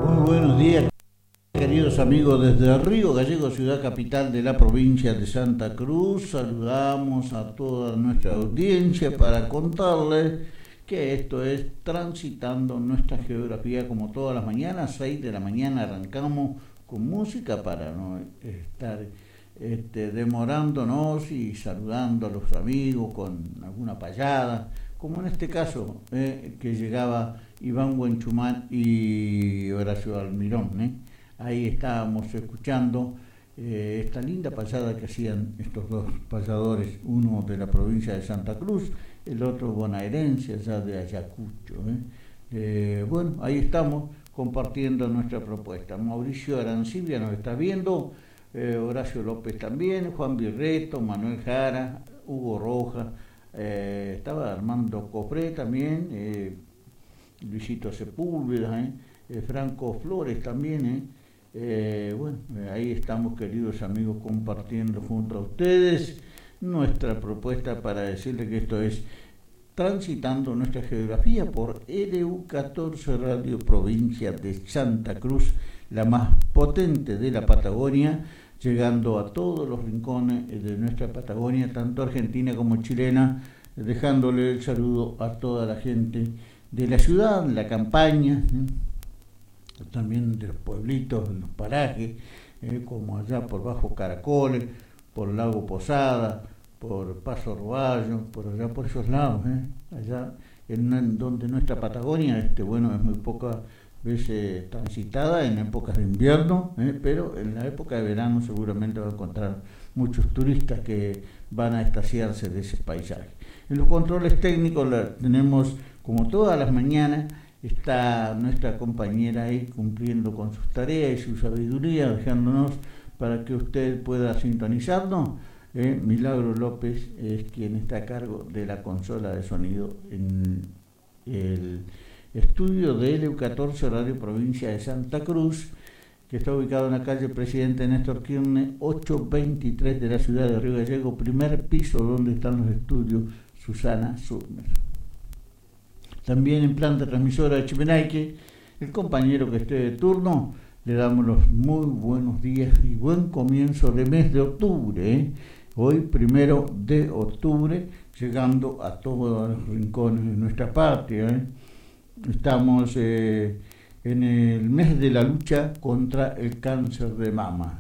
Muy buenos días, queridos amigos, desde Río Gallegos, ciudad capital de la provincia de Santa Cruz. Saludamos a toda nuestra audiencia para contarles que esto es Transitando Nuestra Geografía, como todas las mañanas, 6 de la mañana arrancamos con música para no estar demorándonos y saludando a los amigos con alguna payada, como en este caso que llegaba Iván Huenchumán y Horacio Almirón. Ahí estábamos escuchando esta linda payada que hacían estos dos payadores, uno de la provincia de Santa Cruz, el otro bonaerense, allá de Ayacucho. Bueno, ahí estamos compartiendo nuestra propuesta. Mauricio Arancibia nos está viendo, Horacio López también, Juan Virreto, Manuel Jara, Hugo Rojas, estaba Armando Copré también, Luisito Sepúlveda, Franco Flores también. Bueno, ahí estamos, queridos amigos, compartiendo junto a ustedes nuestra propuesta para decirles que esto es Transitando Nuestra Geografía por LU14 Radio Provincia de Santa Cruz, la más potente de la Patagonia, llegando a todos los rincones de nuestra Patagonia, tanto argentina como chilena, dejándole el saludo a toda la gente de la ciudad, la campaña, también de los pueblitos, de los parajes, como allá por Bajo Caracoles, por Lago Posada, por Paso Roballo, por allá por esos lados, allá en donde nuestra Patagonia, bueno, es muy pocas veces transitada en épocas de invierno, pero en la época de verano seguramente va a encontrar muchos turistas que van a extasiarse de ese paisaje. En los controles técnicos tenemos, como todas las mañanas, está nuestra compañera ahí cumpliendo con sus tareas y su sabiduría, dejándonos para que usted pueda sintonizarnos. Milagro López es quien está a cargo de la consola de sonido en el estudio de LU14 Radio Provincia de Santa Cruz, que está ubicado en la calle Presidente Néstor Kirchner 823 de la ciudad de Río Gallegos, primer piso, donde están los estudios Susana Surmer. También en planta transmisora de Chimenaique, el compañero que esté de turno, le damos los muy buenos días y buen comienzo de mes de octubre. Hoy, 1 de octubre, llegando a todos los rincones de nuestra patria. Estamos en el mes de la lucha contra el cáncer de mama.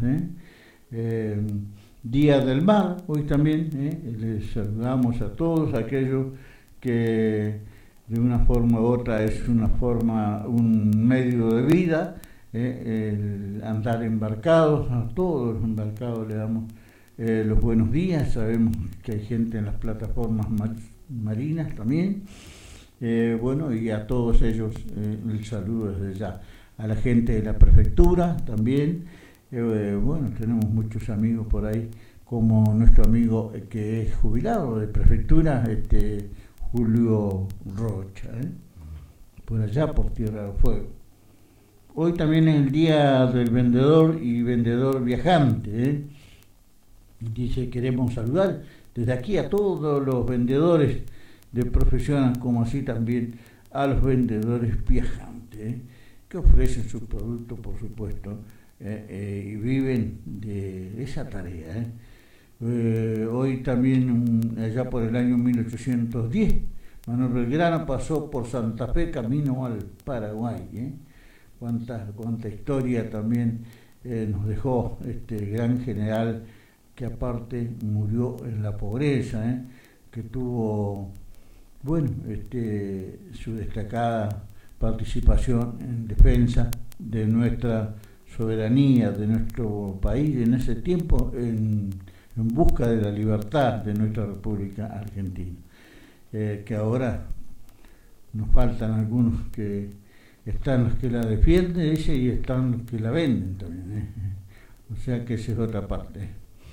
Día del Mar, hoy también. Les saludamos a todos aquellos que de una forma u otra es un medio de vida, el andar embarcados. A todos los embarcados le damos los buenos días. Sabemos que hay gente en las plataformas marinas también. Bueno, y a todos ellos el saludo desde ya. A la gente de la prefectura también. Bueno, tenemos muchos amigos por ahí, como nuestro amigo que es jubilado de prefectura, Julio Rocha, por allá por Tierra del Fuego. Hoy también es el día del vendedor y vendedor viajante. Dice, queremos saludar desde aquí a todos los vendedores de profesión, como así también a los vendedores viajantes, que ofrecen sus productos, por supuesto, y viven de esa tarea. Hoy también, allá por el año 1810, Manuel Belgrano pasó por Santa Fe camino al Paraguay. Cuánta historia también nos dejó este gran general, que aparte murió en la pobreza, que tuvo, bueno, su destacada participación en defensa de nuestra soberanía, de nuestro país en ese tiempo, en busca de la libertad de nuestra República Argentina. Que ahora nos faltan algunos que están los que la defienden y están los que la venden también. O sea que esa es otra parte.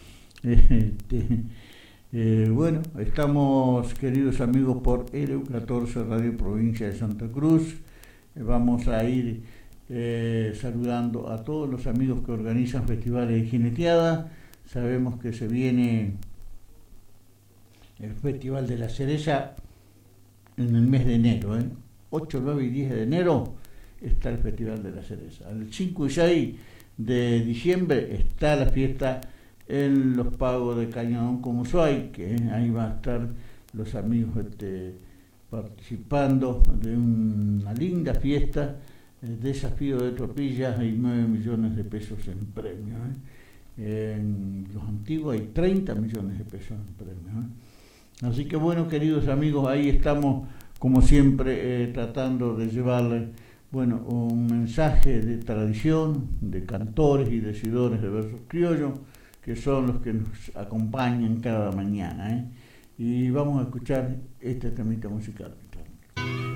Bueno, estamos, queridos amigos, por LU14 Radio Provincia de Santa Cruz. Vamos a ir saludando a todos los amigos que organizan festivales de jineteada. Sabemos que se viene el Festival de la Cereza en el mes de enero, 8, 9 y 10 de enero, está el Festival de la Cereza. El 5 y 6 de diciembre está la fiesta en los Pagos de Cañadón con Ushuaia, que ahí va a estar los amigos participando de una linda fiesta, desafío de tropillas. Hay 9 millones de pesos en premios. En los antiguos hay 30 millones de pesos en premios. Así que bueno, queridos amigos, ahí estamos como siempre tratando de llevarles un mensaje de tradición, de cantores y decidores de versos criollos, que son los que nos acompañan cada mañana. Y vamos a escuchar este temita musical.